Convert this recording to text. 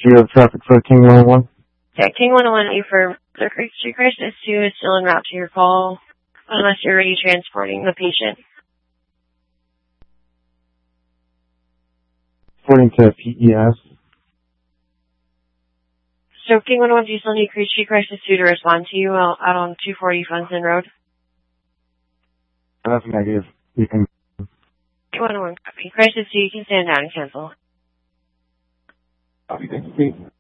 Do you have traffic for King 101? Yeah, King 101 for the Street Crisis 2 is still en route to your call, unless you're already transporting the patient. According to PES. So King 101, do you still need Street Crisis 2 to respond to you out on 240 Funston Road? That's negative. You can... King 101, copy. Crisis 2, you can stand down and cancel. Copy, thank you.